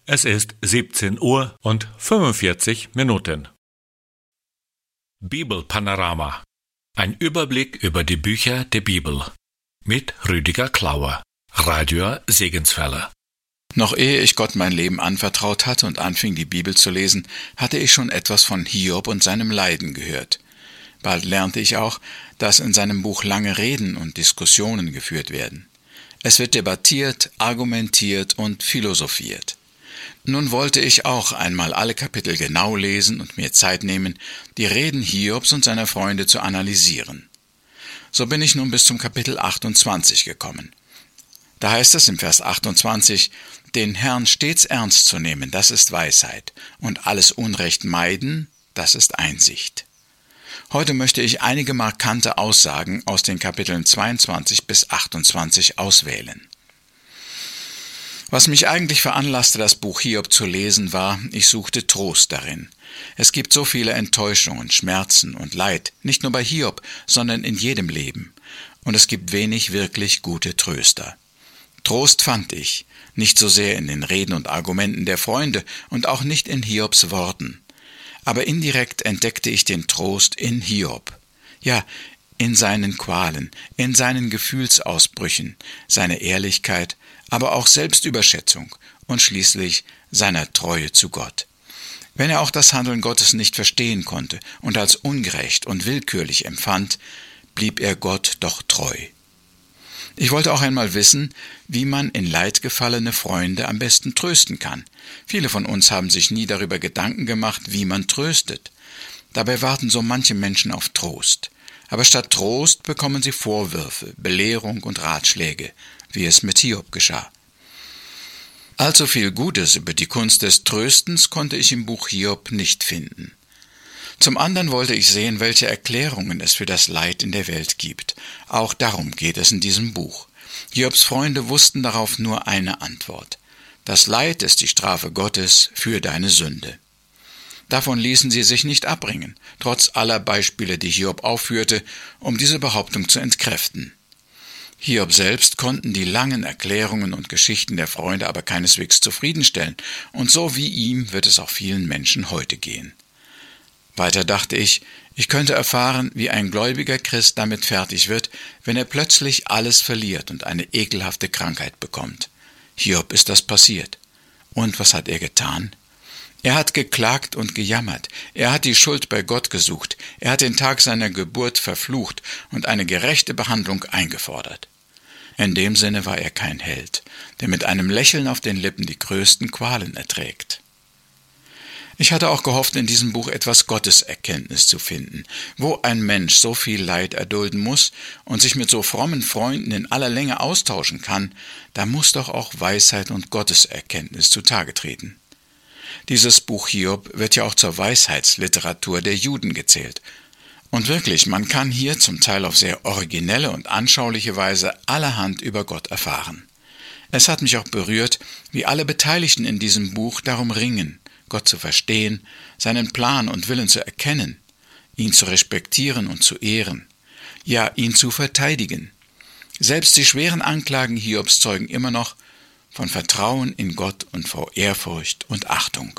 Es ist 17:45 Uhr. Bibelpanorama. Ein Überblick über die Bücher der Bibel. Mit Rüdiger Klauer, Radio Segenswelle. Noch ehe ich Gott mein Leben anvertraut hatte und anfing, die Bibel zu lesen, hatte ich schon etwas von Hiob und seinem Leiden gehört. Bald lernte ich auch, dass in seinem Buch lange Reden und Diskussionen geführt werden. Es wird debattiert, argumentiert und philosophiert. Nun wollte ich auch einmal alle Kapitel genau lesen und mir Zeit nehmen, die Reden Hiobs und seiner Freunde zu analysieren. So bin ich nun bis zum Kapitel 28 gekommen. Da heißt es im Vers 28, den Herrn stets ernst zu nehmen, das ist Weisheit, und alles Unrecht meiden, das ist Einsicht. Heute möchte ich einige markante Aussagen aus den Kapiteln 22 bis 28 auswählen. Was mich eigentlich veranlasste, das Buch Hiob zu lesen, war, ich suchte Trost darin. Es gibt so viele Enttäuschungen, Schmerzen und Leid, nicht nur bei Hiob, sondern in jedem Leben. Und es gibt wenig wirklich gute Tröster. Trost fand ich, nicht so sehr in den Reden und Argumenten der Freunde und auch nicht in Hiobs Worten. Aber indirekt entdeckte ich den Trost in Hiob. Ja, in seinen Qualen, in seinen Gefühlsausbrüchen, seine Ehrlichkeit, aber auch Selbstüberschätzung und schließlich seiner Treue zu Gott. Wenn er auch das Handeln Gottes nicht verstehen konnte und als ungerecht und willkürlich empfand, blieb er Gott doch treu. Ich wollte auch einmal wissen, wie man in Leid gefallene Freunde am besten trösten kann. Viele von uns haben sich nie darüber Gedanken gemacht, wie man tröstet. Dabei warten so manche Menschen auf Trost. Aber statt Trost bekommen sie Vorwürfe, Belehrung und Ratschläge, wie es mit Hiob geschah. Allzu viel Gutes über die Kunst des Tröstens konnte ich im Buch Hiob nicht finden. Zum anderen wollte ich sehen, welche Erklärungen es für das Leid in der Welt gibt. Auch darum geht es in diesem Buch. Hiobs Freunde wussten darauf nur eine Antwort. Das Leid ist die Strafe Gottes für deine Sünde. Davon ließen sie sich nicht abbringen, trotz aller Beispiele, die Hiob aufführte, um diese Behauptung zu entkräften. Hiob selbst konnten die langen Erklärungen und Geschichten der Freunde aber keineswegs zufriedenstellen, und so wie ihm wird es auch vielen Menschen heute gehen. Weiter dachte ich könnte erfahren, wie ein gläubiger Christ damit fertig wird, wenn er plötzlich alles verliert und eine ekelhafte Krankheit bekommt. Hiob ist das passiert. Und was hat er getan? Er hat geklagt und gejammert. Er hat die Schuld bei Gott gesucht. Er hat den Tag seiner Geburt verflucht und eine gerechte Behandlung eingefordert. In dem Sinne war er kein Held, der mit einem Lächeln auf den Lippen die größten Qualen erträgt. Ich hatte auch gehofft, in diesem Buch etwas Gotteserkenntnis zu finden. Wo ein Mensch so viel Leid erdulden muss und sich mit so frommen Freunden in aller Länge austauschen kann, da muss doch auch Weisheit und Gotteserkenntnis zutage treten. Dieses Buch Hiob wird ja auch zur Weisheitsliteratur der Juden gezählt. Und wirklich, man kann hier zum Teil auf sehr originelle und anschauliche Weise allerhand über Gott erfahren. Es hat mich auch berührt, wie alle Beteiligten in diesem Buch darum ringen, Gott zu verstehen, seinen Plan und Willen zu erkennen, ihn zu respektieren und zu ehren, ja, ihn zu verteidigen. Selbst die schweren Anklagen Hiobs zeugen immer noch von Vertrauen in Gott und vor Ehrfurcht und Achtung.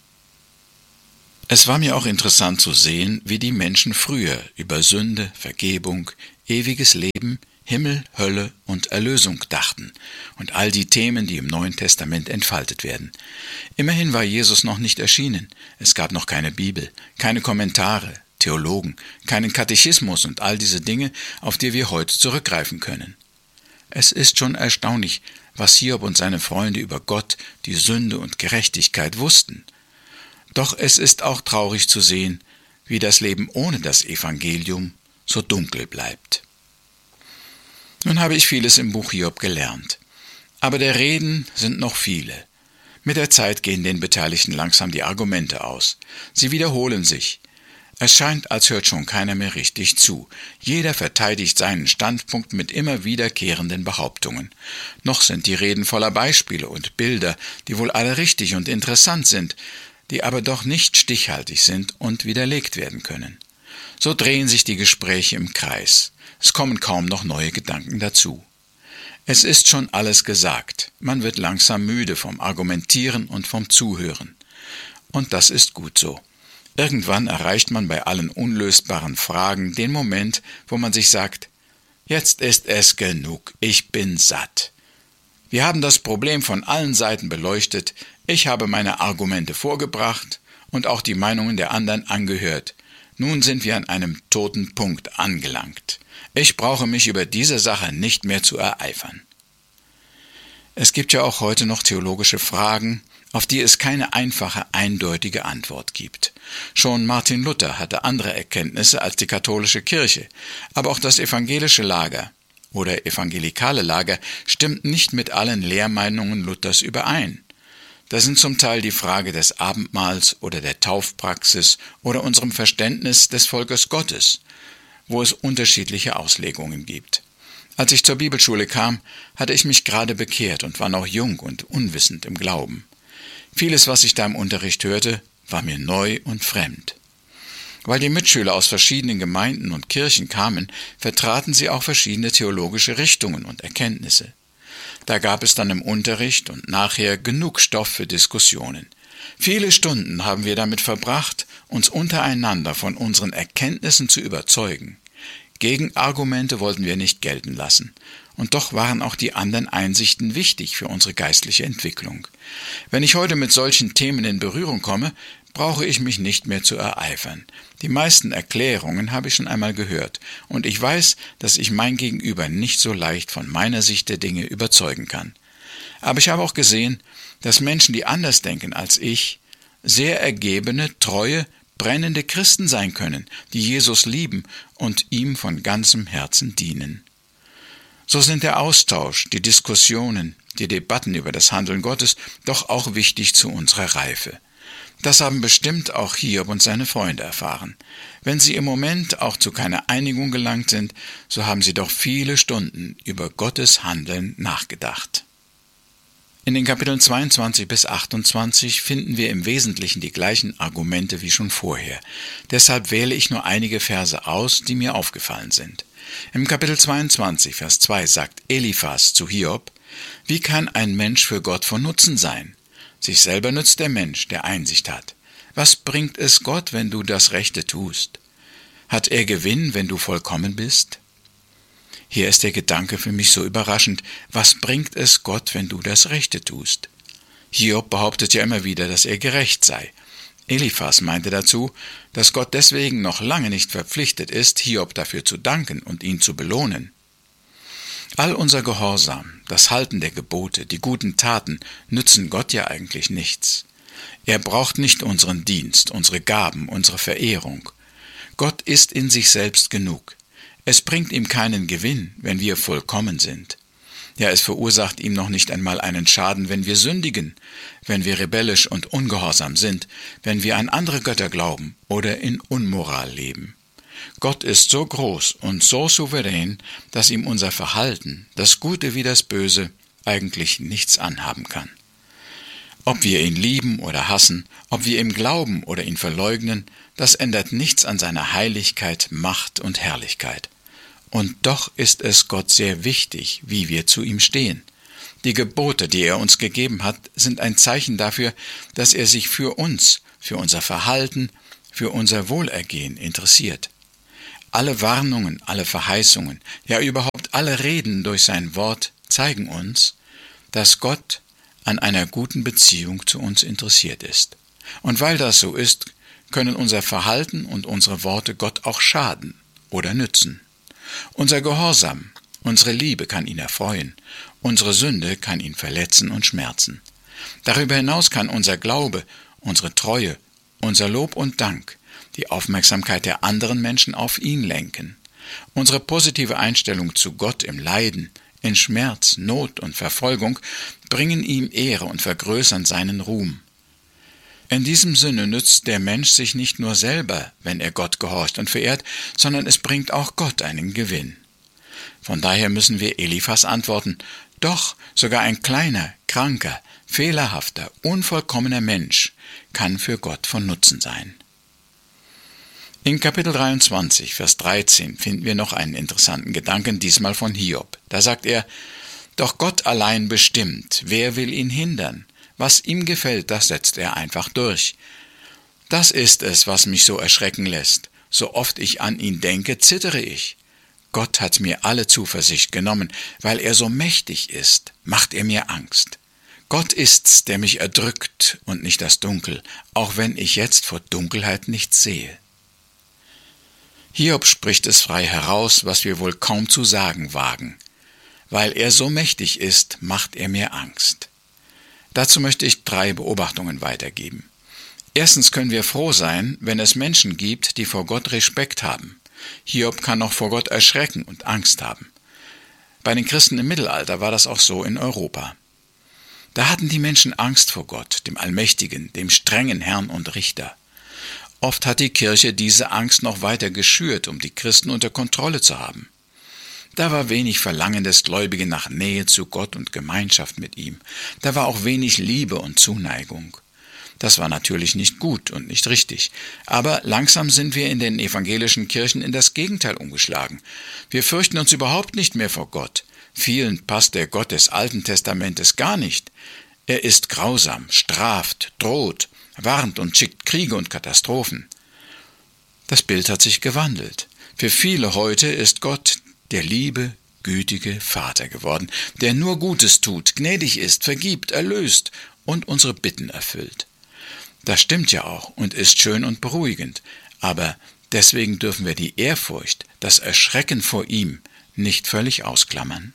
Es war mir auch interessant zu sehen, wie die Menschen früher über Sünde, Vergebung, ewiges Leben, Himmel, Hölle und Erlösung dachten und all die Themen, die im Neuen Testament entfaltet werden. Immerhin war Jesus noch nicht erschienen. Es gab noch keine Bibel, keine Kommentare, Theologen, keinen Katechismus und all diese Dinge, auf die wir heute zurückgreifen können. Es ist schon erstaunlich, was Hiob und seine Freunde über Gott, die Sünde und Gerechtigkeit wussten. Doch es ist auch traurig zu sehen, wie das Leben ohne das Evangelium so dunkel bleibt. Nun habe ich vieles im Buch Hiob gelernt. Aber der Reden sind noch viele. Mit der Zeit gehen den Beteiligten langsam die Argumente aus. Sie wiederholen sich. Es scheint, als hört schon keiner mehr richtig zu. Jeder verteidigt seinen Standpunkt mit immer wiederkehrenden Behauptungen. Noch sind die Reden voller Beispiele und Bilder, die wohl alle richtig und interessant sind, die aber doch nicht stichhaltig sind und widerlegt werden können. So drehen sich die Gespräche im Kreis. Es kommen kaum noch neue Gedanken dazu. Es ist schon alles gesagt. Man wird langsam müde vom Argumentieren und vom Zuhören. Und das ist gut so. Irgendwann erreicht man bei allen unlösbaren Fragen den Moment, wo man sich sagt, jetzt ist es genug, ich bin satt. Wir haben das Problem von allen Seiten beleuchtet, ich habe meine Argumente vorgebracht und auch die Meinungen der anderen angehört. Nun sind wir an einem toten Punkt angelangt. Ich brauche mich über diese Sache nicht mehr zu ereifern. Es gibt ja auch heute noch theologische Fragen, auf die es keine einfache, eindeutige Antwort gibt. Schon Martin Luther hatte andere Erkenntnisse als die katholische Kirche, aber auch das evangelische Lager oder evangelikale Lager stimmt nicht mit allen Lehrmeinungen Luthers überein. Da sind zum Teil die Frage des Abendmahls oder der Taufpraxis oder unserem Verständnis des Volkes Gottes, wo es unterschiedliche Auslegungen gibt. Als ich zur Bibelschule kam, hatte ich mich gerade bekehrt und war noch jung und unwissend im Glauben. Vieles, was ich da im Unterricht hörte, war mir neu und fremd. Weil die Mitschüler aus verschiedenen Gemeinden und Kirchen kamen, vertraten sie auch verschiedene theologische Richtungen und Erkenntnisse. Da gab es dann im Unterricht und nachher genug Stoff für Diskussionen. Viele Stunden haben wir damit verbracht, uns untereinander von unseren Erkenntnissen zu überzeugen. Gegenargumente wollten wir nicht gelten lassen. Und doch waren auch die anderen Einsichten wichtig für unsere geistliche Entwicklung. Wenn ich heute mit solchen Themen in Berührung komme, brauche ich mich nicht mehr zu ereifern. Die meisten Erklärungen habe ich schon einmal gehört und ich weiß, dass ich mein Gegenüber nicht so leicht von meiner Sicht der Dinge überzeugen kann. Aber ich habe auch gesehen, dass Menschen, die anders denken als ich, sehr ergebene, treue, brennende Christen sein können, die Jesus lieben und ihm von ganzem Herzen dienen. So sind der Austausch, die Diskussionen, die Debatten über das Handeln Gottes doch auch wichtig zu unserer Reife. Das haben bestimmt auch Hiob und seine Freunde erfahren. Wenn sie im Moment auch zu keiner Einigung gelangt sind, so haben sie doch viele Stunden über Gottes Handeln nachgedacht. In den Kapiteln 22 bis 28 finden wir im Wesentlichen die gleichen Argumente wie schon vorher. Deshalb wähle ich nur einige Verse aus, die mir aufgefallen sind. Im Kapitel 22, Vers 2 sagt Eliphas zu Hiob, wie kann ein Mensch für Gott von Nutzen sein? Sich selber nützt der Mensch, der Einsicht hat. Was bringt es Gott, wenn du das Rechte tust? Hat er Gewinn, wenn du vollkommen bist? Hier ist der Gedanke für mich so überraschend. Was bringt es Gott, wenn du das Rechte tust? Hiob behauptet ja immer wieder, dass er gerecht sei. Eliphas meinte dazu, dass Gott deswegen noch lange nicht verpflichtet ist, Hiob dafür zu danken und ihn zu belohnen. All unser Gehorsam, das Halten der Gebote, die guten Taten nützen Gott ja eigentlich nichts. Er braucht nicht unseren Dienst, unsere Gaben, unsere Verehrung. Gott ist in sich selbst genug. Es bringt ihm keinen Gewinn, wenn wir vollkommen sind. Ja, es verursacht ihm noch nicht einmal einen Schaden, wenn wir sündigen, wenn wir rebellisch und ungehorsam sind, wenn wir an andere Götter glauben oder in Unmoral leben. Gott ist so groß und so souverän, dass ihm unser Verhalten, das Gute wie das Böse, eigentlich nichts anhaben kann. Ob wir ihn lieben oder hassen, ob wir ihm glauben oder ihn verleugnen, das ändert nichts an seiner Heiligkeit, Macht und Herrlichkeit. Und doch ist es Gott sehr wichtig, wie wir zu ihm stehen. Die Gebote, die er uns gegeben hat, sind ein Zeichen dafür, dass er sich für uns, für unser Verhalten, für unser Wohlergehen interessiert. Alle Warnungen, alle Verheißungen, ja überhaupt alle Reden durch sein Wort zeigen uns, dass Gott an einer guten Beziehung zu uns interessiert ist. Und weil das so ist, können unser Verhalten und unsere Worte Gott auch schaden oder nützen. Unser Gehorsam, unsere Liebe kann ihn erfreuen, unsere Sünde kann ihn verletzen und schmerzen. Darüber hinaus kann unser Glaube, unsere Treue, unser Lob und Dank die Aufmerksamkeit der anderen Menschen auf ihn lenken. Unsere positive Einstellung zu Gott im Leiden, in Schmerz, Not und Verfolgung bringen ihm Ehre und vergrößern seinen Ruhm. In diesem Sinne nützt der Mensch sich nicht nur selber, wenn er Gott gehorcht und verehrt, sondern es bringt auch Gott einen Gewinn. Von daher müssen wir Eliphas antworten, doch sogar ein kleiner, kranker, fehlerhafter, unvollkommener Mensch kann für Gott von Nutzen sein. In Kapitel 23, Vers 13 finden wir noch einen interessanten Gedanken, diesmal von Hiob. Da sagt er, Doch Gott allein bestimmt, wer will ihn hindern? Was ihm gefällt, das setzt er einfach durch. Das ist es, was mich so erschrecken lässt. So oft ich an ihn denke, zittere ich. Gott hat mir alle Zuversicht genommen, weil er so mächtig ist, macht er mir Angst. Gott ist's, der mich erdrückt und nicht das Dunkel, auch wenn ich jetzt vor Dunkelheit nichts sehe. Hiob spricht es frei heraus, was wir wohl kaum zu sagen wagen. Weil er so mächtig ist, macht er mir Angst. Dazu möchte ich 3 Beobachtungen weitergeben. Erstens können wir froh sein, wenn es Menschen gibt, die vor Gott Respekt haben. Hiob kann auch vor Gott erschrecken und Angst haben. Bei den Christen im Mittelalter war das auch so in Europa. Da hatten die Menschen Angst vor Gott, dem Allmächtigen, dem strengen Herrn und Richter. Oft hat die Kirche diese Angst noch weiter geschürt, um die Christen unter Kontrolle zu haben. Da war wenig Verlangen des Gläubigen nach Nähe zu Gott und Gemeinschaft mit ihm. Da war auch wenig Liebe und Zuneigung. Das war natürlich nicht gut und nicht richtig. Aber langsam sind wir in den evangelischen Kirchen in das Gegenteil umgeschlagen. Wir fürchten uns überhaupt nicht mehr vor Gott. Vielen passt der Gott des Alten Testamentes gar nicht. Er ist grausam, straft, droht, warnt und schickt Kriege und Katastrophen. Das Bild hat sich gewandelt. Für viele heute ist Gott der liebe, gütige Vater geworden, der nur Gutes tut, gnädig ist, vergibt, erlöst und unsere Bitten erfüllt. Das stimmt ja auch und ist schön und beruhigend, aber deswegen dürfen wir die Ehrfurcht, das Erschrecken vor ihm nicht völlig ausklammern.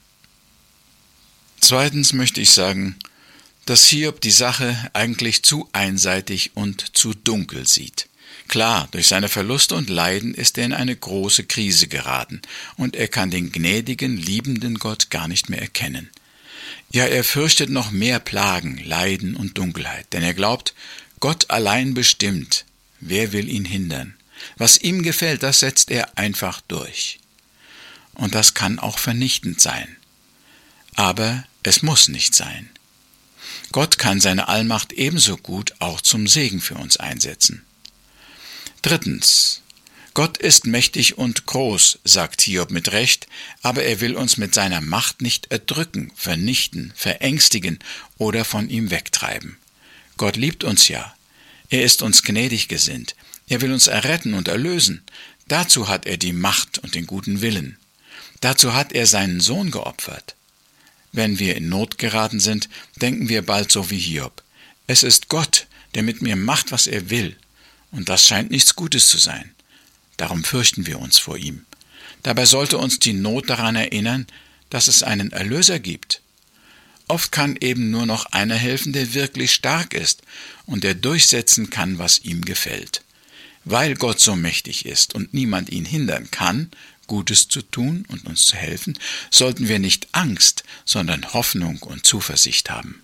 Zweitens möchte ich sagen, dass Hiob die Sache eigentlich zu einseitig und zu dunkel sieht. Klar, durch seine Verluste und Leiden ist er in eine große Krise geraten und er kann den gnädigen, liebenden Gott gar nicht mehr erkennen. Ja, er fürchtet noch mehr Plagen, Leiden und Dunkelheit, denn er glaubt, Gott allein bestimmt, wer will ihn hindern. Was ihm gefällt, das setzt er einfach durch. Und das kann auch vernichtend sein. Aber es muss nicht sein. Gott kann seine Allmacht ebenso gut auch zum Segen für uns einsetzen. Drittens. Gott ist mächtig und groß, sagt Hiob mit Recht, aber er will uns mit seiner Macht nicht erdrücken, vernichten, verängstigen oder von ihm wegtreiben. Gott liebt uns ja. Er ist uns gnädig gesinnt. Er will uns erretten und erlösen. Dazu hat er die Macht und den guten Willen. Dazu hat er seinen Sohn geopfert. Wenn wir in Not geraten sind, denken wir bald so wie Hiob. Es ist Gott, der mit mir macht, was er will. Und das scheint nichts Gutes zu sein. Darum fürchten wir uns vor ihm. Dabei sollte uns die Not daran erinnern, dass es einen Erlöser gibt. Oft kann eben nur noch einer helfen, der wirklich stark ist und der durchsetzen kann, was ihm gefällt. Weil Gott so mächtig ist und niemand ihn hindern kann, Gutes zu tun und uns zu helfen, sollten wir nicht Angst, sondern Hoffnung und Zuversicht haben.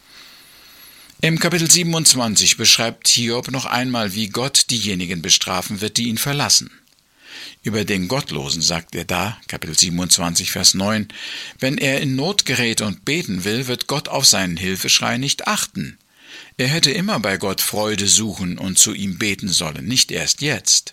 Im Kapitel 27 beschreibt Hiob noch einmal, wie Gott diejenigen bestrafen wird, die ihn verlassen. Über den Gottlosen sagt er da, Kapitel 27, Vers 9, wenn er in Not gerät und beten will, wird Gott auf seinen Hilfeschrei nicht achten. Er hätte immer bei Gott Freude suchen und zu ihm beten sollen, nicht erst jetzt.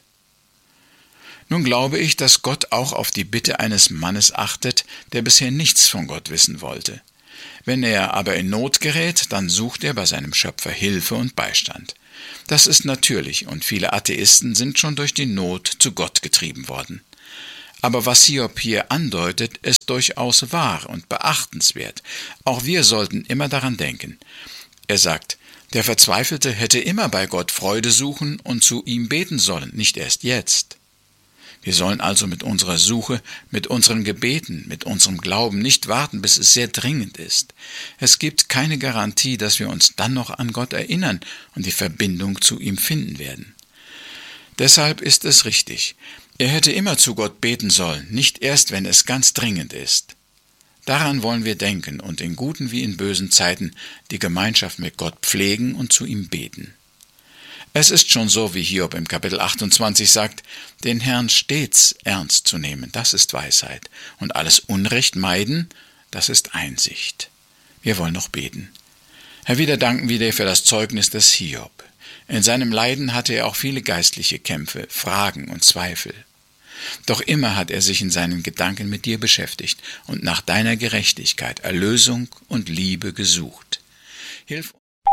Nun glaube ich, dass Gott auch auf die Bitte eines Mannes achtet, der bisher nichts von Gott wissen wollte. Wenn er aber in Not gerät, dann sucht er bei seinem Schöpfer Hilfe und Beistand. Das ist natürlich und viele Atheisten sind schon durch die Not zu Gott getrieben worden. Aber was Hiob hier andeutet, ist durchaus wahr und beachtenswert. Auch wir sollten immer daran denken. Er sagt, der Verzweifelte hätte immer bei Gott Freude suchen und zu ihm beten sollen, nicht erst jetzt. Wir sollen also mit unserer Suche, mit unseren Gebeten, mit unserem Glauben nicht warten, bis es sehr dringend ist. Es gibt keine Garantie, dass wir uns dann noch an Gott erinnern und die Verbindung zu ihm finden werden. Deshalb ist es richtig. Er hätte immer zu Gott beten sollen, nicht erst, wenn es ganz dringend ist. Daran wollen wir denken und in guten wie in bösen Zeiten die Gemeinschaft mit Gott pflegen und zu ihm beten. Es ist schon so, wie Hiob im Kapitel 28 sagt, den Herrn stets ernst zu nehmen, das ist Weisheit. Und alles Unrecht meiden, das ist Einsicht. Wir wollen noch beten. Herr, wieder danken wir dir für das Zeugnis des Hiob. In seinem Leiden hatte er auch viele geistliche Kämpfe, Fragen und Zweifel. Doch immer hat er sich in seinen Gedanken mit dir beschäftigt und nach deiner Gerechtigkeit, Erlösung und Liebe gesucht. Hilf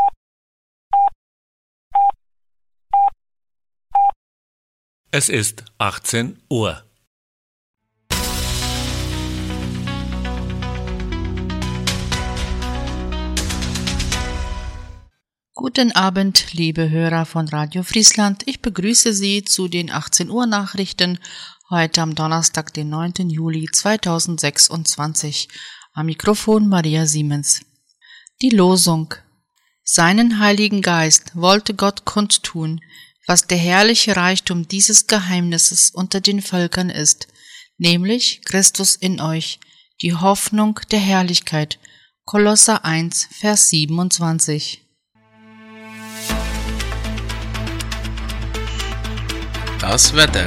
Es ist 18 Uhr. Guten Abend, liebe Hörer von Radio Friesland. Ich begrüße Sie zu den 18 Uhr Nachrichten heute am Donnerstag, den 9. Juli 2026. Am Mikrofon Maria Siemens. Die Losung. Seinen Heiligen Geist wollte Gott kundtun, was der herrliche Reichtum dieses Geheimnisses unter den Völkern ist, nämlich Christus in euch, die Hoffnung der Herrlichkeit. Kolosser 1, Vers 27. Das Wetter.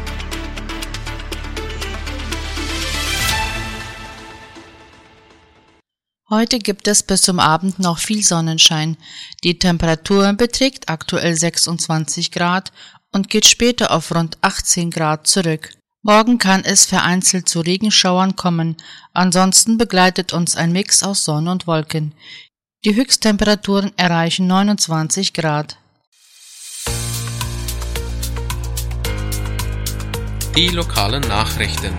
Heute gibt es bis zum Abend noch viel Sonnenschein. Die Temperatur beträgt aktuell 26 Grad und geht später auf rund 18 Grad zurück. Morgen kann es vereinzelt zu Regenschauern kommen, ansonsten begleitet uns ein Mix aus Sonne und Wolken. Die Höchsttemperaturen erreichen 29 Grad. Die lokalen Nachrichten.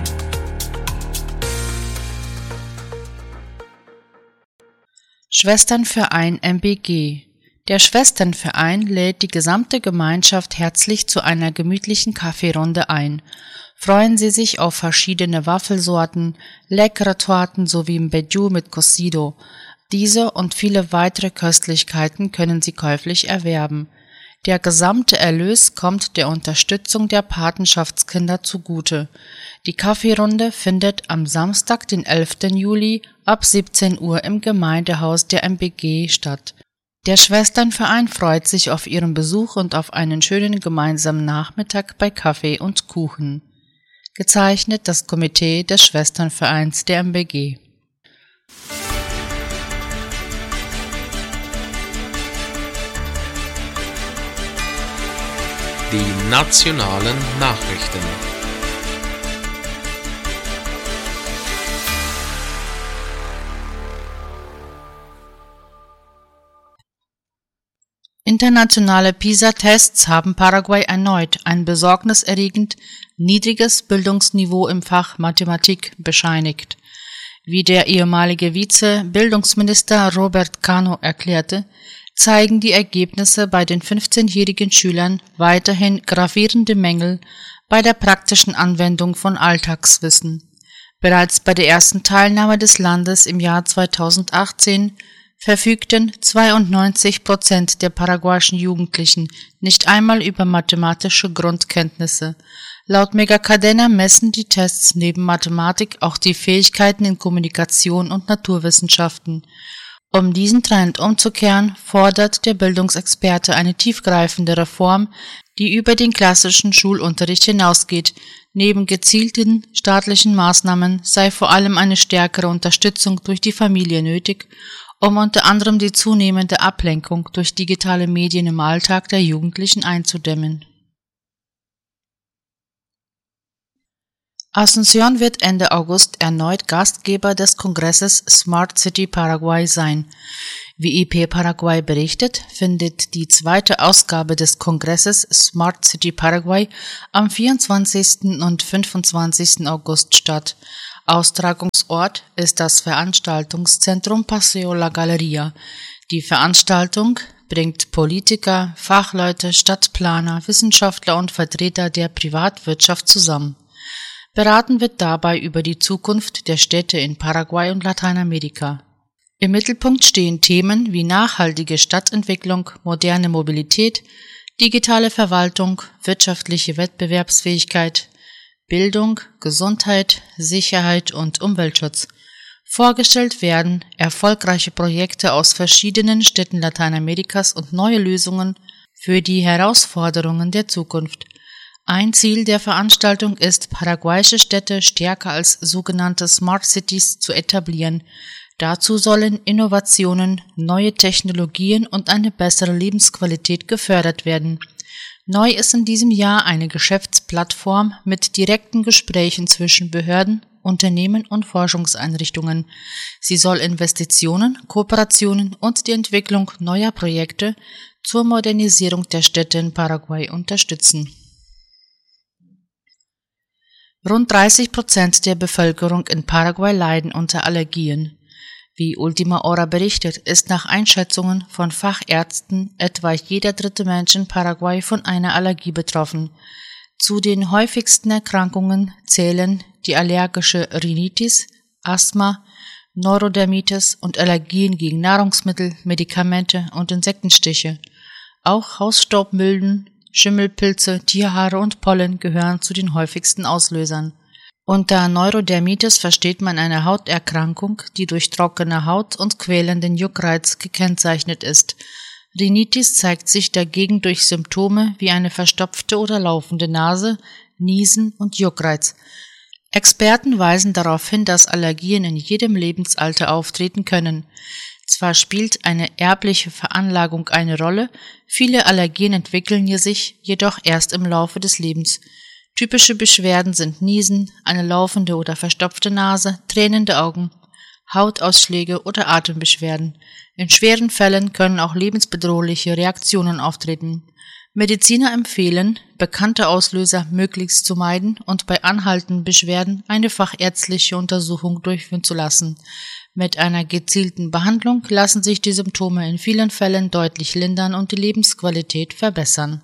Schwesternverein MBG. Der Schwesternverein lädt die gesamte Gemeinschaft herzlich zu einer gemütlichen Kaffeerunde ein. Freuen Sie sich auf verschiedene Waffelsorten, leckere Torten sowie Mbedju mit Cocido. Diese und viele weitere Köstlichkeiten können Sie käuflich erwerben. Der gesamte Erlös kommt der Unterstützung der Patenschaftskinder zugute. Die Kaffeerunde findet am Samstag, den 11. Juli ab 17 Uhr im Gemeindehaus der MBG statt. Der Schwesternverein freut sich auf Ihren Besuch und auf einen schönen gemeinsamen Nachmittag bei Kaffee und Kuchen. Gezeichnet das Komitee des Schwesternvereins der MBG. Die nationalen Nachrichten. Internationale PISA-Tests haben Paraguay erneut ein besorgniserregend niedriges Bildungsniveau im Fach Mathematik bescheinigt. Wie der ehemalige Vize-Bildungsminister Robert Cano erklärte, zeigen die Ergebnisse bei den 15-jährigen Schülern weiterhin gravierende Mängel bei der praktischen Anwendung von Alltagswissen. Bereits bei der ersten Teilnahme des Landes im Jahr 2018 verfügten 92% der paraguayischen Jugendlichen nicht einmal über mathematische Grundkenntnisse. Laut Megacadena messen die Tests neben Mathematik auch die Fähigkeiten in Kommunikation und Naturwissenschaften. Um diesen Trend umzukehren, fordert der Bildungsexperte eine tiefgreifende Reform, die über den klassischen Schulunterricht hinausgeht. Neben gezielten staatlichen Maßnahmen sei vor allem eine stärkere Unterstützung durch die Familie nötig, um unter anderem die zunehmende Ablenkung durch digitale Medien im Alltag der Jugendlichen einzudämmen. Asunción wird Ende August erneut Gastgeber des Kongresses Smart City Paraguay sein. Wie IP Paraguay berichtet, findet die zweite Ausgabe des Kongresses Smart City Paraguay am 24. und 25. August statt. Austragungsort ist das Veranstaltungszentrum Paseo La Galeria. Die Veranstaltung bringt Politiker, Fachleute, Stadtplaner, Wissenschaftler und Vertreter der Privatwirtschaft zusammen. Beraten wird dabei über die Zukunft der Städte in Paraguay und Lateinamerika. Im Mittelpunkt stehen Themen wie nachhaltige Stadtentwicklung, moderne Mobilität, digitale Verwaltung, wirtschaftliche Wettbewerbsfähigkeit, Bildung, Gesundheit, Sicherheit und Umweltschutz. Vorgestellt werden erfolgreiche Projekte aus verschiedenen Städten Lateinamerikas und neue Lösungen für die Herausforderungen der Zukunft. Ein Ziel der Veranstaltung ist, paraguayische Städte stärker als sogenannte Smart Cities zu etablieren. Dazu sollen Innovationen, neue Technologien und eine bessere Lebensqualität gefördert werden. Neu ist in diesem Jahr eine Geschäftsplattform mit direkten Gesprächen zwischen Behörden, Unternehmen und Forschungseinrichtungen. Sie soll Investitionen, Kooperationen und die Entwicklung neuer Projekte zur Modernisierung der Städte in Paraguay unterstützen. Rund 30% der Bevölkerung in Paraguay leiden unter Allergien. Wie Ultima Hora berichtet, ist nach Einschätzungen von Fachärzten etwa jeder dritte Mensch in Paraguay von einer Allergie betroffen. Zu den häufigsten Erkrankungen zählen die allergische Rhinitis, Asthma, Neurodermitis und Allergien gegen Nahrungsmittel, Medikamente und Insektenstiche. Auch Hausstaubmilben, Schimmelpilze, Tierhaare und Pollen gehören zu den häufigsten Auslösern. Unter Neurodermitis versteht man eine Hauterkrankung, die durch trockene Haut und quälenden Juckreiz gekennzeichnet ist. Rhinitis zeigt sich dagegen durch Symptome wie eine verstopfte oder laufende Nase, Niesen und Juckreiz. Experten weisen darauf hin, dass Allergien in jedem Lebensalter auftreten können. Zwar spielt eine erbliche Veranlagung eine Rolle, viele Allergien entwickeln sich jedoch erst im Laufe des Lebens. Typische Beschwerden sind Niesen, eine laufende oder verstopfte Nase, tränende Augen, Hautausschläge oder Atembeschwerden. In schweren Fällen können auch lebensbedrohliche Reaktionen auftreten. Mediziner empfehlen, bekannte Auslöser möglichst zu meiden und bei anhaltenden Beschwerden eine fachärztliche Untersuchung durchführen zu lassen. Mit einer gezielten Behandlung lassen sich die Symptome in vielen Fällen deutlich lindern und die Lebensqualität verbessern.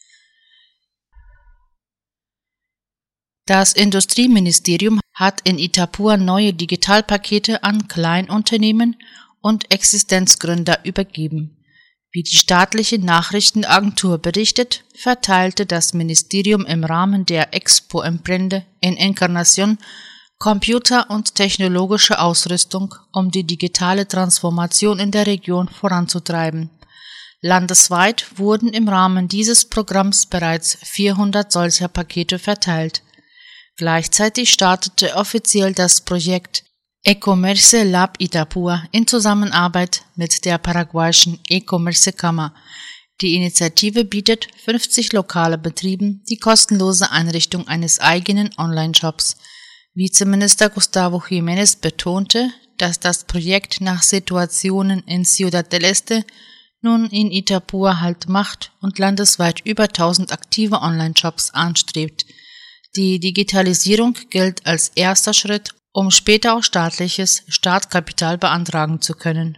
Das Industrieministerium hat in Itapúa neue Digitalpakete an Kleinunternehmen und Existenzgründer übergeben. Wie die staatliche Nachrichtenagentur berichtet, verteilte das Ministerium im Rahmen der Expo Emprende in Encarnación Computer- und technologische Ausrüstung, um die digitale Transformation in der Region voranzutreiben. Landesweit wurden im Rahmen dieses Programms bereits 400 solcher Pakete verteilt. Gleichzeitig startete offiziell das Projekt E-Commerce Lab Itapúa in Zusammenarbeit mit der paraguayischen E-Commerce-Kammer. Die Initiative bietet 50 lokale Betrieben die kostenlose Einrichtung eines eigenen Online-Shops. Vizeminister Gustavo Jiménez betonte, dass das Projekt nach Situationen in Ciudad del Este nun in Itapúa Halt macht und landesweit über 1000 aktive Online-Shops anstrebt. Die Digitalisierung gilt als erster Schritt, um später auch staatliches Startkapital beantragen zu können.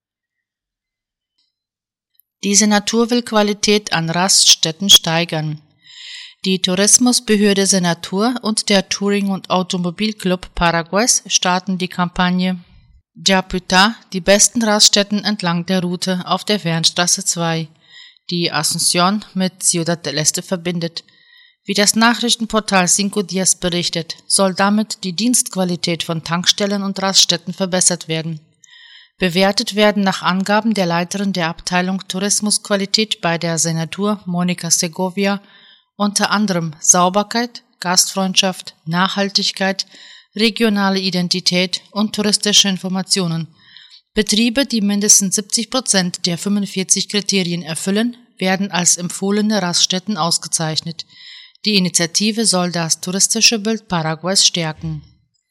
Die Senatur will Qualität an Raststätten steigern. Die Tourismusbehörde Senatur und der Touring- und Automobilclub Paraguays starten die Kampagne Japuta, die besten Raststätten entlang der Route auf der Fernstraße 2, die Asunción mit Ciudad del Este verbindet. Wie das Nachrichtenportal Cinco Días berichtet, soll damit die Dienstqualität von Tankstellen und Raststätten verbessert werden. Bewertet werden nach Angaben der Leiterin der Abteilung Tourismusqualität bei der Senatur, Monica Segovia, unter anderem Sauberkeit, Gastfreundschaft, Nachhaltigkeit, regionale Identität und touristische Informationen. Betriebe, die mindestens 70% der 45 Kriterien erfüllen, werden als empfohlene Raststätten ausgezeichnet. Die Initiative soll das touristische Bild Paraguays stärken.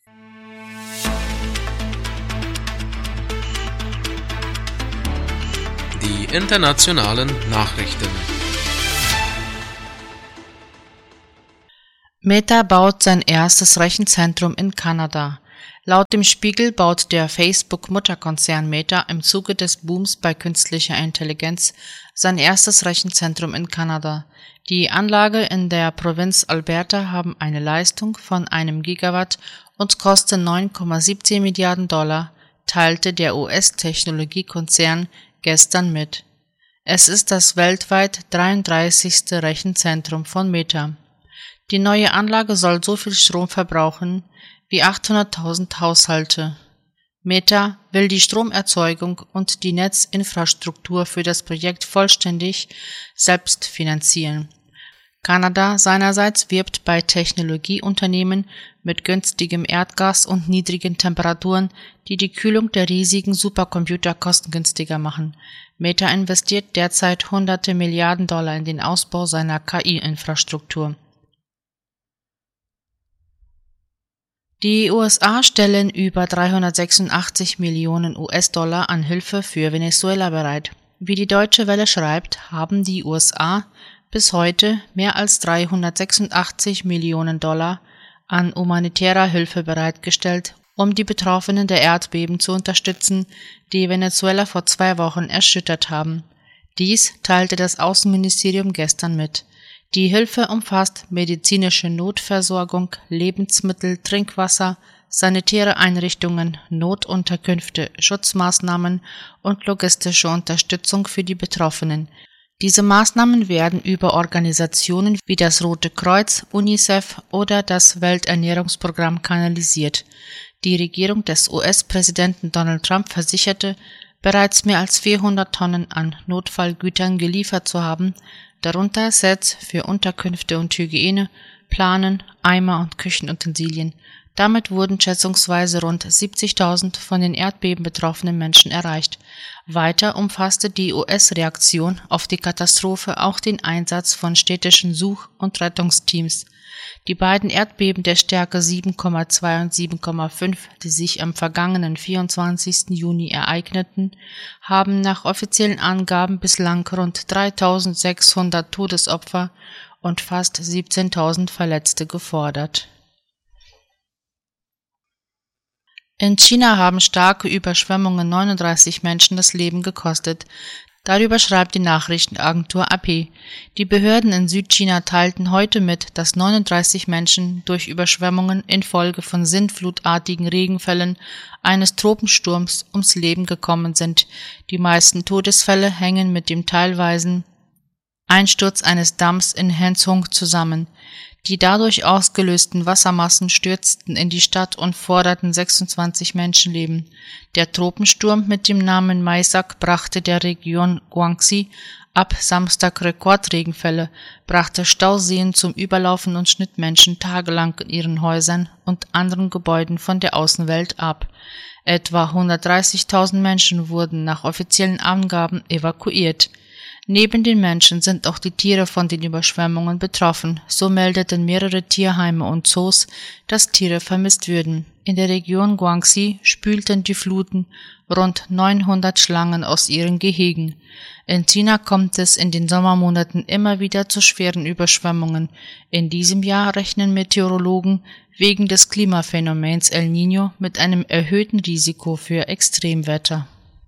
Die internationalen Nachrichten. Meta baut sein erstes Rechenzentrum in Kanada. Laut dem Spiegel baut der Facebook-Mutterkonzern Meta im Zuge des Booms bei künstlicher Intelligenz sein erstes Rechenzentrum in Kanada. Die Anlage in der Provinz Alberta haben eine Leistung von 1 Gigawatt und kosten 9,17 Milliarden $, teilte der US-Technologiekonzern gestern mit. Es ist das weltweit 33. Rechenzentrum von Meta. Die neue Anlage soll so viel Strom verbrauchen wie 800.000 Haushalte. Meta will die Stromerzeugung und die Netzinfrastruktur für das Projekt vollständig selbst finanzieren. Kanada seinerseits wirbt bei Technologieunternehmen mit günstigem Erdgas und niedrigen Temperaturen, die die Kühlung der riesigen Supercomputer kostengünstiger machen. Meta investiert derzeit hunderte Milliarden Dollar in den Ausbau seiner KI-Infrastruktur. Die USA stellen über 386 Millionen US-Dollar an Hilfe für Venezuela bereit. Wie die Deutsche Welle schreibt, haben die USA bis heute mehr als 386 Millionen Dollar an humanitärer Hilfe bereitgestellt, um die Betroffenen der Erdbeben zu unterstützen, die Venezuela vor 2 Wochen erschüttert haben. Dies teilte das Außenministerium gestern mit. Die Hilfe umfasst medizinische Notversorgung, Lebensmittel, Trinkwasser, sanitäre Einrichtungen, Notunterkünfte, Schutzmaßnahmen und logistische Unterstützung für die Betroffenen. Diese Maßnahmen werden über Organisationen wie das Rote Kreuz, UNICEF oder das Welternährungsprogramm kanalisiert. Die Regierung des US-Präsidenten Donald Trump versicherte, bereits mehr als 400 Tonnen an Notfallgütern geliefert zu haben, darunter Sets für Unterkünfte und Hygiene, Planen, Eimer und Küchenutensilien. Damit wurden schätzungsweise rund 70.000 von den Erdbeben betroffenen Menschen erreicht. Weiter umfasste die US-Reaktion auf die Katastrophe auch den Einsatz von städtischen Such- und Rettungsteams. Die beiden Erdbeben der Stärke 7,2 und 7,5, die sich am vergangenen 24. Juni ereigneten, haben nach offiziellen Angaben bislang rund 3.600 Todesopfer und fast 17.000 Verletzte gefordert. In China haben starke Überschwemmungen 39 Menschen das Leben gekostet. Darüber schreibt die Nachrichtenagentur AP. Die Behörden in Südchina teilten heute mit, dass 39 Menschen durch Überschwemmungen infolge von sintflutartigen Regenfällen eines Tropensturms ums Leben gekommen sind. Die meisten Todesfälle hängen mit dem teilweisen Einsturz eines Damms in Henzhou zusammen. Die dadurch ausgelösten Wassermassen stürzten in die Stadt und forderten 26 Menschenleben. Der Tropensturm mit dem Namen Maisak brachte der Region Guangxi ab Samstag Rekordregenfälle, brachte Stauseen zum Überlaufen und schnitt Menschen tagelang in ihren Häusern und anderen Gebäuden von der Außenwelt ab. Etwa 130.000 Menschen wurden nach offiziellen Angaben evakuiert. Neben den Menschen sind auch die Tiere von den Überschwemmungen betroffen. So meldeten mehrere Tierheime und Zoos, dass Tiere vermisst würden. In der Region Guangxi spülten die Fluten rund 900 Schlangen aus ihren Gehegen. In China kommt es in den Sommermonaten immer wieder zu schweren Überschwemmungen. In diesem Jahr rechnen Meteorologen wegen des Klimaphänomens El Niño mit einem erhöhten Risiko für Extremwetter.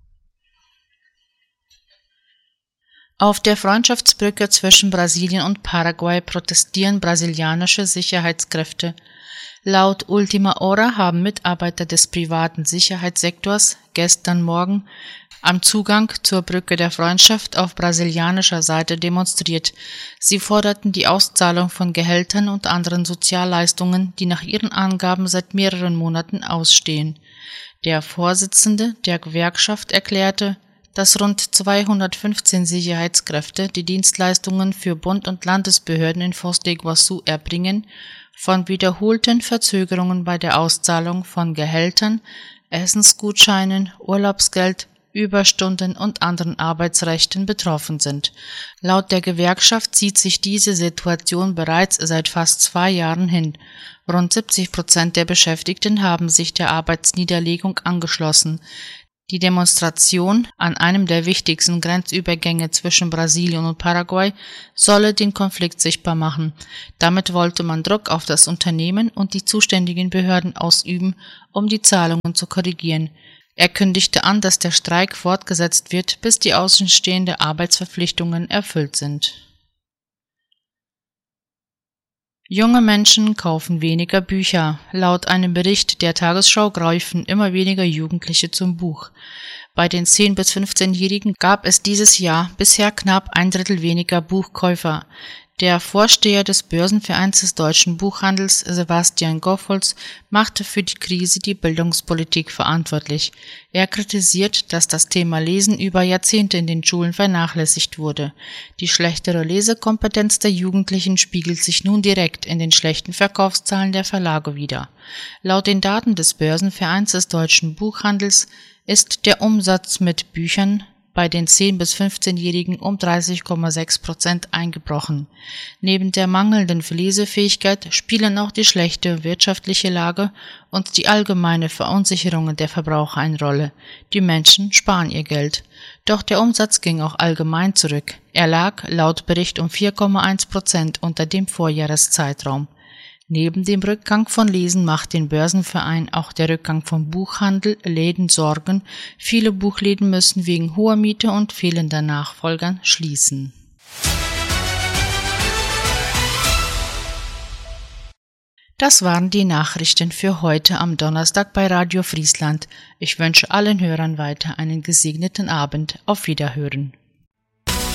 Auf der Freundschaftsbrücke zwischen Brasilien und Paraguay protestieren brasilianische Sicherheitskräfte. Laut Ultima Hora haben Mitarbeiter des privaten Sicherheitssektors gestern Morgen am Zugang zur Brücke der Freundschaft auf brasilianischer Seite demonstriert. Sie forderten die Auszahlung von Gehältern und anderen Sozialleistungen, die nach ihren Angaben seit mehreren Monaten ausstehen. Der Vorsitzende der Gewerkschaft erklärte, dass rund 215 Sicherheitskräfte die Dienstleistungen für Bund- und Landesbehörden in Foz de Iguaçu erbringen, von wiederholten Verzögerungen bei der Auszahlung von Gehältern, Essensgutscheinen, Urlaubsgeld, Überstunden und anderen Arbeitsrechten betroffen sind. Laut der Gewerkschaft zieht sich diese Situation bereits seit fast 2 Jahren hin. Rund 70% der Beschäftigten haben sich der Arbeitsniederlegung angeschlossen. Die Demonstration an einem der wichtigsten Grenzübergänge zwischen Brasilien und Paraguay solle den Konflikt sichtbar machen. Damit wollte man Druck auf das Unternehmen und die zuständigen Behörden ausüben, um die Zahlungen zu korrigieren. Er kündigte an, dass der Streik fortgesetzt wird, bis die außenstehenden Arbeitsverpflichtungen erfüllt sind. Junge Menschen kaufen weniger Bücher. Laut einem Bericht der Tagesschau greifen immer weniger Jugendliche zum Buch. Bei den 10- bis 15-Jährigen gab es dieses Jahr bisher knapp 1/3 weniger Buchkäufer. Der Vorsteher des Börsenvereins des deutschen Buchhandels, Sebastian Gofholz, machte für die Krise die Bildungspolitik verantwortlich. Er kritisiert, dass das Thema Lesen über Jahrzehnte in den Schulen vernachlässigt wurde. Die schlechtere Lesekompetenz der Jugendlichen spiegelt sich nun direkt in den schlechten Verkaufszahlen der Verlage wider. Laut den Daten des Börsenvereins des deutschen Buchhandels ist der Umsatz mit Büchern bei den 10- bis 15-Jährigen um 30,6% eingebrochen. Neben der mangelnden Lesefähigkeit spielen auch die schlechte wirtschaftliche Lage und die allgemeine Verunsicherung der Verbraucher eine Rolle. Die Menschen sparen ihr Geld. Doch der Umsatz ging auch allgemein zurück. Er lag laut Bericht um 4,1% unter dem Vorjahreszeitraum. Neben dem Rückgang von Lesen macht den Börsenverein auch der Rückgang vom Buchhandel, Läden Sorgen. Viele Buchläden müssen wegen hoher Miete und fehlender Nachfolgern schließen. Das waren die Nachrichten für heute am Donnerstag bei Radio Friesland. Ich wünsche allen Hörern weiter einen gesegneten Abend. Auf Wiederhören.